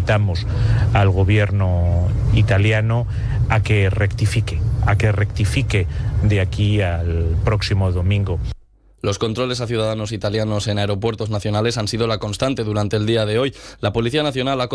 invitamos al gobierno italiano a que rectifique de aquí al próximo domingo. Los controles a ciudadanos italianos en aeropuertos nacionales han sido la constante durante el día de hoy. La Policía Nacional ha